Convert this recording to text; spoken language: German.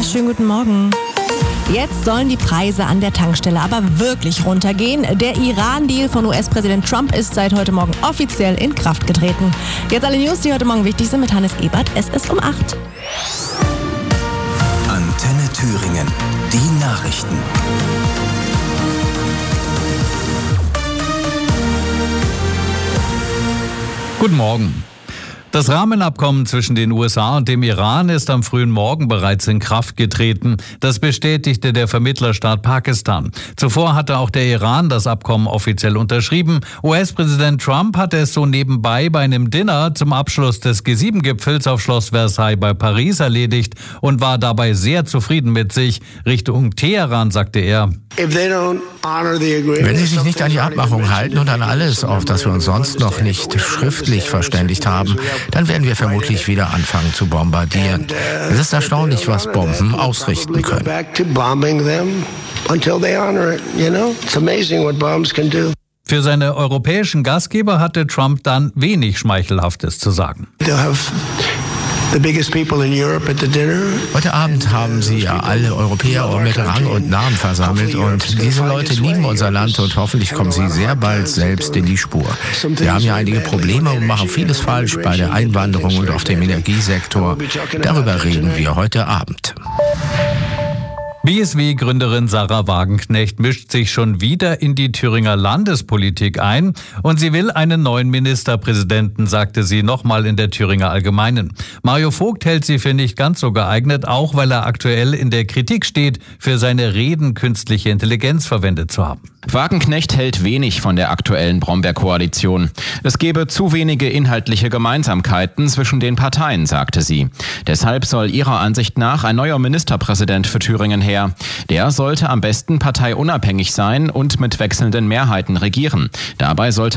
schönen guten Morgen. Jetzt sollen die Preise an der Tankstelle aber wirklich runtergehen. Der Iran-Deal von US-Präsident Trump ist seit heute Morgen offiziell in Kraft getreten. Jetzt alle News, die heute Morgen wichtig sind mit Hannes Ebert. Es ist um 8. Antenne Thüringen. Die Nachrichten. Guten Morgen. Das Rahmenabkommen zwischen den USA und dem Iran ist am frühen Morgen bereits in Kraft getreten. Das bestätigte der Vermittlerstaat Pakistan. Zuvor hatte auch der Iran das Abkommen offiziell unterschrieben. US-Präsident Trump hatte es so nebenbei bei einem Dinner zum Abschluss des G7-Gipfels auf Schloss Versailles bei Paris erledigt und war dabei sehr zufrieden mit sich. Richtung Teheran sagte er: Wenn sie sich nicht an die Abmachung halten und an alles, auf das wir uns sonst noch nicht schriftlich verständigt haben, dann werden wir vermutlich wieder anfangen zu bombardieren. Es ist erstaunlich, was Bomben ausrichten können. Für seine europäischen Gastgeber hatte Trump dann wenig Schmeichelhaftes zu sagen. Heute Abend haben Sie ja alle Europäer mit Rang und Namen versammelt und diese Leute lieben unser Land und hoffentlich kommen sie sehr bald selbst in die Spur. Wir haben ja einige Probleme und machen vieles falsch bei der Einwanderung und auf dem Energiesektor. Darüber reden wir heute Abend. BSW-Gründerin Sarah Wagenknecht mischt sich schon wieder in die Thüringer Landespolitik ein und sie will einen neuen Ministerpräsidenten, sagte sie nochmal in der Thüringer Allgemeinen. Mario Vogt hält sie für nicht ganz so geeignet, auch weil er aktuell in der Kritik steht, für seine Reden künstliche Intelligenz verwendet zu haben. Wagenknecht hält wenig von der aktuellen Brombeer-Koalition. Es gebe zu wenige inhaltliche Gemeinsamkeiten zwischen den Parteien, sagte sie. Deshalb soll ihrer Ansicht nach ein neuer Ministerpräsident für Thüringen her. Der sollte am besten parteiunabhängig sein und mit wechselnden Mehrheiten regieren. Dabei sollte